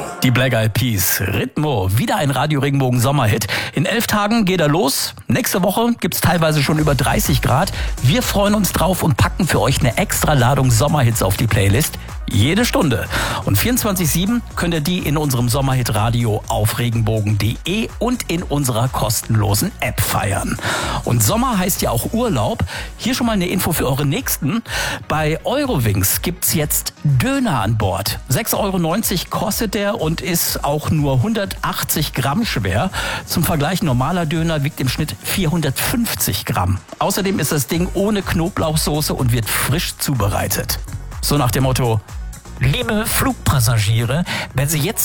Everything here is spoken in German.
Die Black Eyed Peas, Ritmo, wieder ein Radio Regenbogen Sommerhit. In 11 Tagen geht er los. Nächste Woche gibt's teilweise schon über 30 Grad. Wir freuen uns drauf und packen für euch eine extra Ladung Sommerhits auf die Playlist. Jede Stunde. Und 24/7 könnt ihr die in unserem Sommerhit-Radio auf regenbogen.de und in unserer kostenlosen App feiern. Und Sommer heißt ja auch Urlaub. Hier schon mal eine Info für eure Nächsten. Bei Eurowings gibt's jetzt Döner an Bord. 6,90 € kostet der und ist auch nur 180 Gramm schwer. Zum Vergleich, normaler Döner wiegt im Schnitt 450 Gramm. Außerdem ist das Ding ohne Knoblauchsoße und wird frisch zubereitet. So nach dem Motto: Liebe Flugpassagiere, wenn Sie jetzt